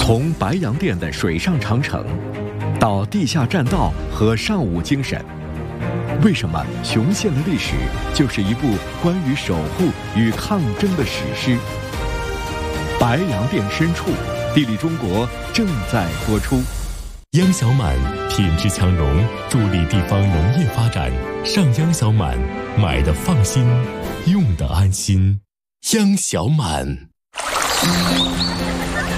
从白洋淀的水上长城，到地下栈道和尚武精神，为什么雄县的历史就是一部关于守护与抗争的史诗？白洋淀深处，地理中国正在播出。 央小满品质强农，助力地方农业发展。上央小满，买的放心，用的安心。央小满。